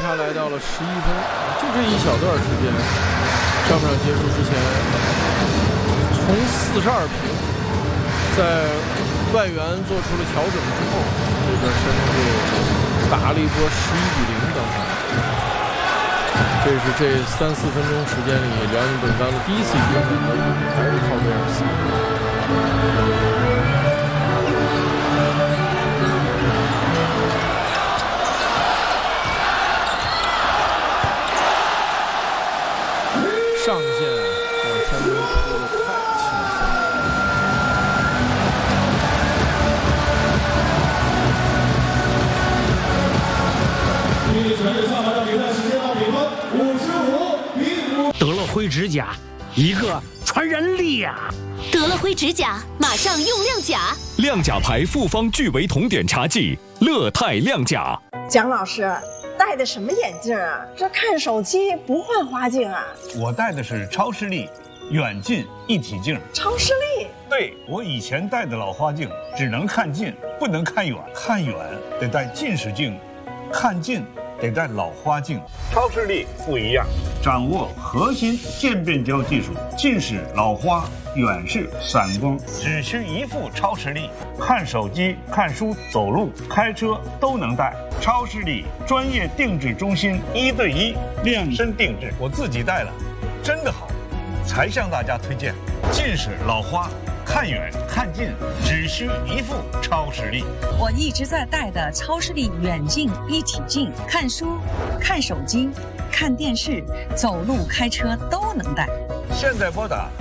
差来到了11分，就这一小段时间，上半场结束之前，从42平，在外援做出了调整之后，这边山东队打了一波11-0当场。这是这3-4分钟时间里，辽宁本钢的第一次赢球，还是靠威尔斯。上线让山东拖得太轻松。 全队上半场比赛时间到比分55-5。 德乐辉指甲，一个传染力呀！ 德乐辉指甲，马上用亮甲。 亮甲牌复方聚维酮碘茶剂，乐泰亮甲。 蒋老师戴的什么眼镜啊？这看手机不换花镜啊？ 我戴的是超视力远近一体镜。 超视力？ 对，我以前戴的老花镜只能看近，不能看远，看远得戴近视镜，看近得戴老花镜。超视力不一样，掌握核心渐变焦技术，近视、老花、远视、散光，只需一副超视力，看手机、看书、走路、开车都能戴。超视力专业定制中心，1对1量身定制，我自己戴了，真的好，才向大家推荐。近视、老花，看远看近只需一副超视力。 我一直在戴的超视力远近一体镜，看书、看手机、看电视、走路、开车都能戴。 现在拨打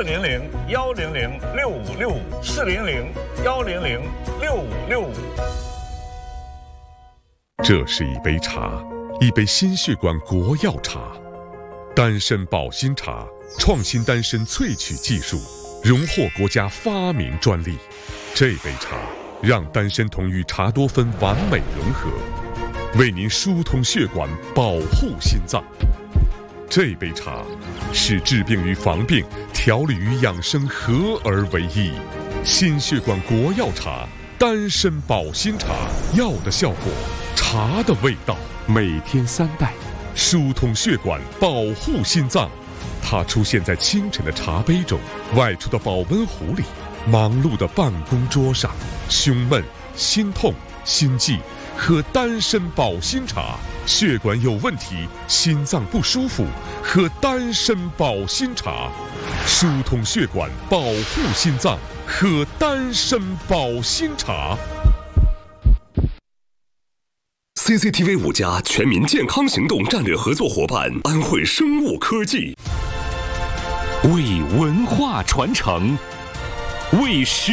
400-100-6565，400-100-6565。 这是一杯茶，一杯心血管国药茶，丹参保心茶，创新丹参萃取技术，荣获国家发明专利。这杯茶让丹参酮与茶多酚完美融合，为您疏通血管，保护心脏。这杯茶是治病与防病、调理与养生合而为一。心血管国药茶，丹参保心茶，药的效果，茶的味道，每天3袋，疏通血管，保护心脏。它出现在清晨的茶杯中，外出的保温壶里，忙碌的办公桌上。胸闷、心痛、心悸，喝丹参保心茶；血管有问题，心脏不舒服，喝丹参保心茶。疏通血管，保护心脏，喝丹参保心茶。 CCTV 5家全民健康行动战略合作伙伴安徽生物科技，为文化传承，为